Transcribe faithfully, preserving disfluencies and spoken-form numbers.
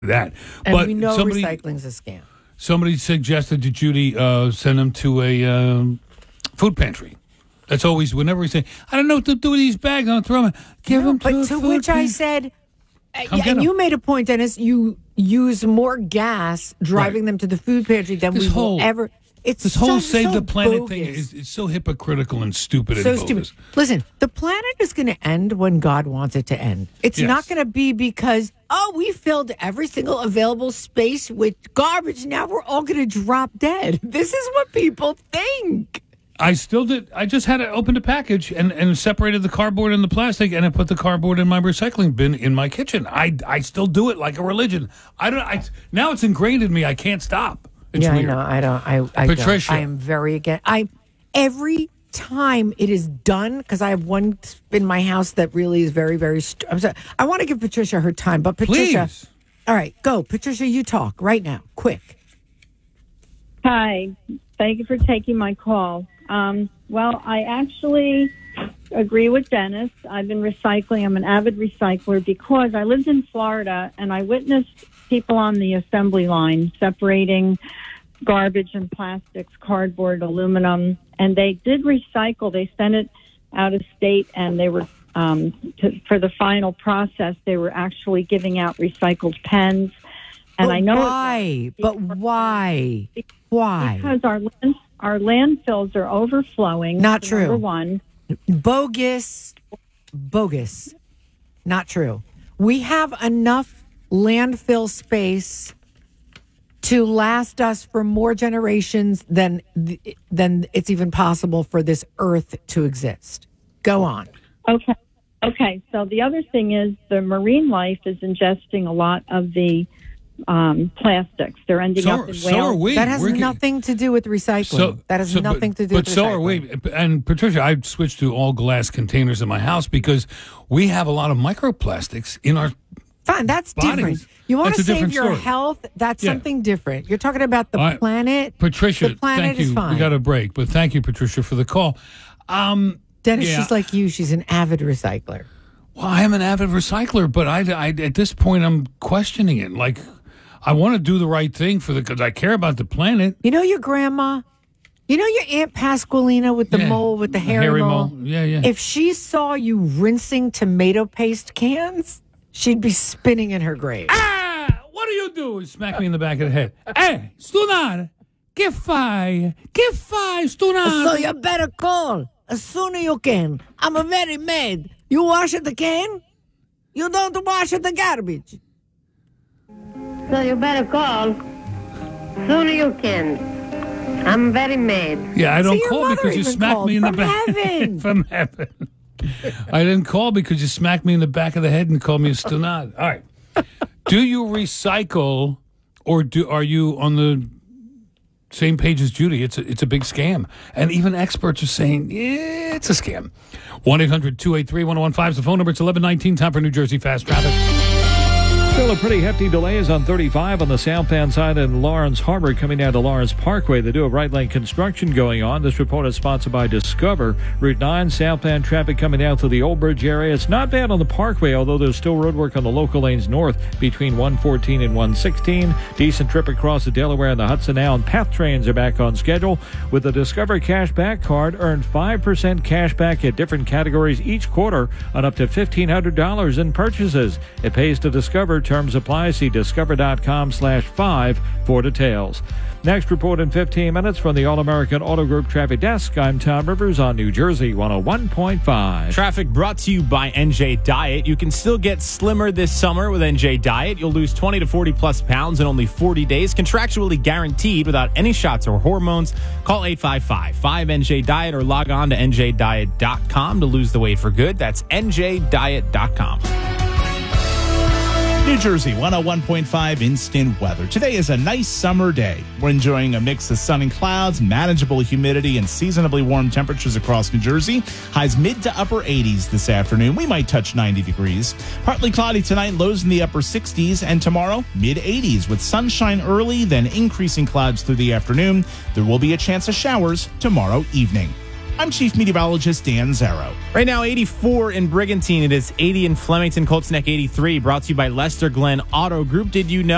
that. And but we know somebody, recycling's a scam. Somebody suggested to Judy uh, send them to a um, food pantry. That's always, whenever we say, I don't know what to do with these bags, I'll throw them. Give No, them to but a to food which pantry. I said, uh, Come yeah, get and 'em. you made a point, Dennis, you use more gas driving Right. them to the food pantry than This we whole- will ever. It's This whole so, save so the planet bogus. thing is it's so hypocritical and stupid so and stupid. bogus. Listen, the planet is going to end when God wants it to end. It's Yes. not going to be because, oh, we filled every single available space with garbage. Now we're all going to drop dead. This is what people think. I still did. I just had to open the package and, and separated the cardboard and the plastic, and I put the cardboard in my recycling bin in my kitchen. I, I still do it like a religion. I don't. I now it's ingrained in me. I can't stop. It's yeah, weird. I know. I don't. I, I Patricia. Don't. I am very against. I every time it is done because I have one in my house that really is very, very. St- I'm sorry. I want to give Patricia her time, but Patricia. Please. All right, go, Patricia. You talk right now, quick. Hi. Thank you for taking my call. Um, well, I actually agree with Dennis. I've been recycling. I'm an avid recycler because I lived in Florida and I witnessed people on the assembly line separating garbage and plastics, cardboard, aluminum, and they did recycle. They sent it out of state and they were, um, to, for the final process, they were actually giving out recycled pens. And but I know why? But why? Why? Because our land, our landfills are overflowing. Not for true. Number one. Bogus. Bogus. Not true. We have enough landfill space to last us for more generations than than it's even possible for this earth to exist. Go on. Okay. Okay. So the other thing is the marine life is ingesting a lot of the um, plastics. They're ending So, up in so are whales. we. That has We're- nothing to do with recycling. So that has so, nothing but, to do But with so recycling. are we. And Patricia, I switched to all glass containers in my house because we have a lot of microplastics in our. Fine, that's bodies. different. You want That's to a save different your story. health? That's Yeah. something different. You're talking about the All right. planet. Patricia, the planet thank you. is fine. We got a break, but thank you, Patricia, for the call. Um, Dennis, yeah. she's like you. She's an avid recycler. Well, I am an avid recycler, but I, I at this point I'm questioning it. Like, I want to do the right thing for the because I care about the planet. You know your grandma? You know your Aunt Pasqualina with the Yeah. mole, with the The hairy, hairy mole? mole. Yeah, yeah. If she saw you rinsing tomato paste cans, she'd be spinning in her grave. Ah, what do you do? Smack me in the back of the head. Hey, Stunar, che fai? Che fai, Stunar? So you better call as soon as you can. I'm a very mad. You wash the can? You don't wash the garbage. So you better call soon as you can. I'm very mad. Yeah, I don't your call mother because you even smacked called me in the from back. heaven. From heaven. I didn't call because you smacked me in the back of the head and called me a stunad. All right. Do you recycle or do are you on the same page as Judy? It's a, it's a big scam. And even experts are saying yeah, it's a scam. one eight hundred two eight three one oh one five is the phone number. It's eleven nineteen. Time for New Jersey Fast Traffic. Still a pretty hefty delays on thirty-five on the southbound side in Lawrence Harbor coming down to Lawrence Parkway. They do have right lane construction going on. This report is sponsored by Discover. Route nine southbound traffic coming down to the Old Bridge area. It's not bad on the Parkway, although there's still road work on the local lanes north between one fourteen and one sixteen. Decent trip across the Delaware and the Hudson now, and PATH trains are back on schedule. With the Discover Cashback card, earn five percent cash back at different categories each quarter on up to fifteen hundred dollars in purchases. It pays to Discover. Terms apply. See discover.com slash five for details. Next report in fifteen minutes from the All-American Auto Group Traffic Desk. I'm Tom Rivers on New Jersey one oh one point five. Traffic brought to you by N J Diet. You can still get slimmer this summer with N J Diet. You'll lose twenty to forty plus pounds in only forty days, contractually guaranteed without any shots or hormones. Call eight five five, five N J Diet or log on to N J diet dot com to lose the weight for good. That's N J diet dot com. New Jersey one oh one point five instant weather. Today is a nice summer day. We're enjoying a mix of sun and clouds, manageable humidity, and seasonably warm temperatures across New Jersey. Highs mid to upper eighties this afternoon. We might touch ninety degrees. Partly cloudy tonight, lows in the upper sixties, and tomorrow, mid eighties with sunshine early, then increasing clouds through the afternoon. There will be a chance of showers tomorrow evening. I'm Chief Meteorologist Dan Zarrow. Right now, eighty-four in Brigantine. It is eighty in Flemington, Colts Neck eighty-three. Brought to you by Lester Glenn Auto Group. Did you know?